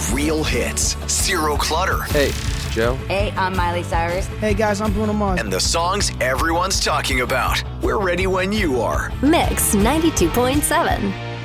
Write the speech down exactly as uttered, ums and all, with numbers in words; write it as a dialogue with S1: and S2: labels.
S1: real hits, zero clutter.
S2: Hey, it's Joe.
S3: Hey, I'm Miley Cyrus.
S4: Hey guys, I'm Bruno Mars.
S1: And the songs everyone's talking about. We're ready when you are.
S5: Mix ninety-two point seven.